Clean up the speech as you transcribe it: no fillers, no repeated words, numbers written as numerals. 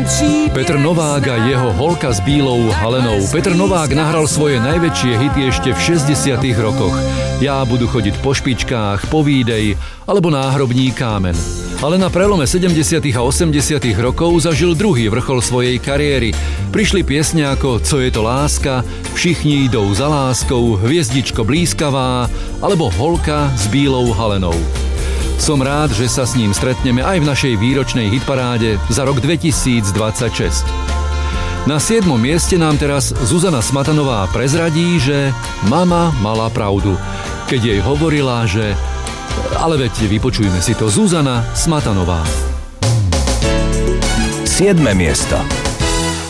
Petr Novák a jeho Holka s bílou halenou. Petr Novák nahral svoje najväčšie hity ešte v 60. rokoch. Ja budu chodiť po špičkách, povídej alebo Náhrobní kámen. Ale na prelome 70. a 80. rokov zažil druhý vrchol svojej kariéry. Prišli piesne ako Co je to láska, Všichni idou za láskou, Hviezdičko blízkavá alebo Holka s bílou halenou. Som rád, že sa s ním stretneme aj v našej výročnej hitparáde za rok 2026. Na 7. mieste nám teraz Zuzana Smatanová prezradí, že mama mala pravdu, keď jej hovorila, že... Ale veď vypočujme si to. Zuzana Smatanová. 7. miesto.